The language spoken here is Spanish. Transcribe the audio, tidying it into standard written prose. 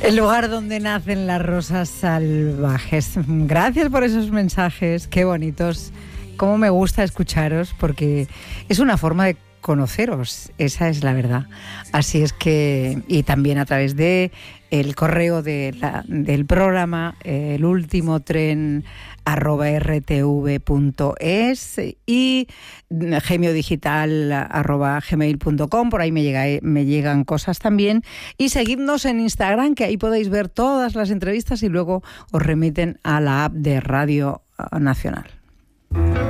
El lugar donde nacen las rosas salvajes. Gracias por esos mensajes, qué bonitos. Cómo me gusta escucharos, porque es una forma de conoceros, esa es la verdad. Así es que, y también a través de el correo del programa, elultimotren@rtv.es y gemiodigital@gmail.com. Por ahí me llegan cosas también. Y seguidnos en Instagram, que ahí podéis ver todas las entrevistas y luego os remiten a la app de Radio Nacional.